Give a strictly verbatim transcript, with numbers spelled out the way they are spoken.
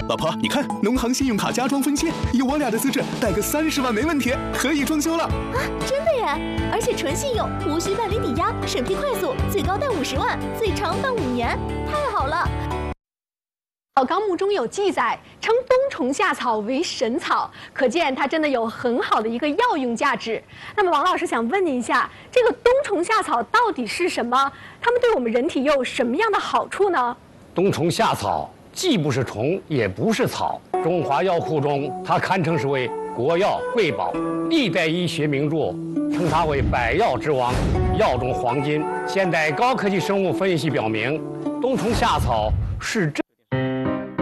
老婆，你看，农行信用卡加装分期，有我俩的资质，贷个三十万没问题，可以装修了。 啊，真的耶！而且纯信用，无需办理抵押，审批快速，最高贷五十万，最长办五年，太好了。 《纲目》中有记载，称冬虫夏草为神草，可见它真的有很好的一个药用价值。那么，王老师想问您一下，这个冬虫夏草到底是什么？它们对我们人体又有什么样的好处呢？ 冬虫夏草既不是虫，也不是草，中华药库中它堪称是为国药瑰宝，历代医学名著称它为百药之王，药中黄金。现代高科技生物分析表明，冬虫夏草是真。